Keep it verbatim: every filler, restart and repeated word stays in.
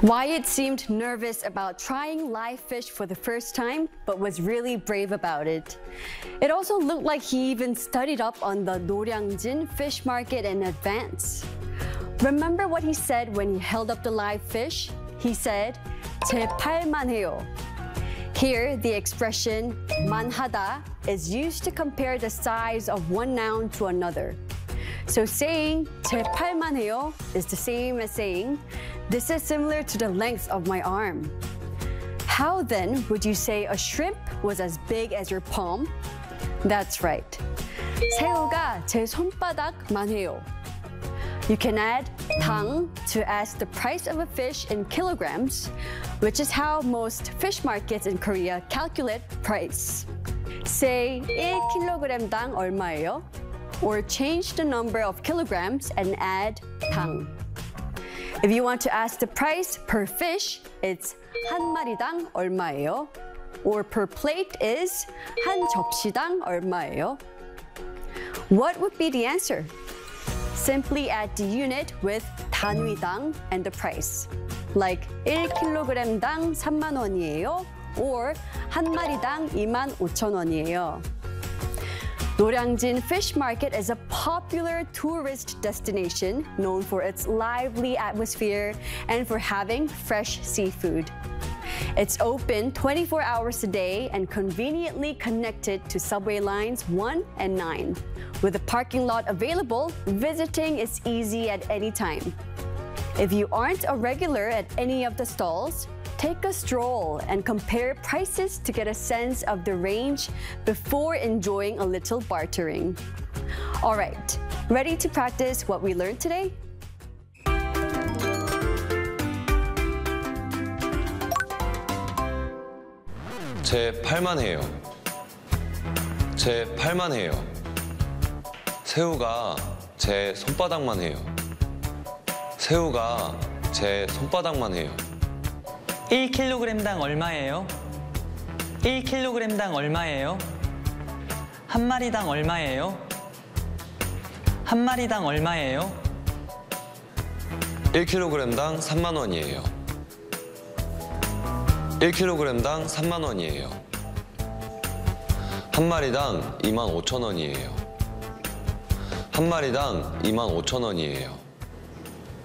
Wyatt seemed nervous about trying live fish for the first time, but was really brave about it. It also looked like he even studied up on the Noryangjin fish market in advance. Remember what he said when he held up the live fish? He said, 제 팔만 해요. Here, the expression 만하다 is used to compare the size of one noun to another. So saying 제 팔만 해요 is the same as saying this is similar to the length of my arm. How then would you say a shrimp was as big as your palm? That's right. 새우가 제 손바닥만 해요. You can add 당 to ask the price of a fish in kilograms, which is how most fish markets in Korea calculate price. Say 일 킬로그램당 얼마예요? Or change the number of kilograms and add 당. If you want to ask the price per fish, it's 한 마리당 얼마예요? Or per plate is 한 접시당 얼마예요? What would be the answer? Simply add the unit with 단위당 and the price. Like 일 킬로그램당 삼만 원이에요. Or 한 마리당 이만 오천 원이에요. Noryangjin Fish Market is a popular tourist destination known for its lively atmosphere and for having fresh seafood. It's open twenty-four hours a day and conveniently connected to subway lines one and nine. With a parking lot available, visiting is easy at any time. If you aren't a regular at any of the stalls, take a stroll and compare prices to get a sense of the range before enjoying a little bartering. All right, ready to practice what we learned today? 제 팔만 해요. 제 팔만 해요. 새우가 제 손바닥만 해요. 새우가 제 손바닥만 해요. 일 킬로그램당 얼마예요? 일 킬로그램당 얼마예요? 한 마리당 얼마예요? 한 마리당 얼마예요? 일 킬로그램당 삼만 원이에요. 일 킬로그램당 삼만 원이에요. 한 마리당 이만 오천 원이에요. 한 마리당 이만 오천 원이에요.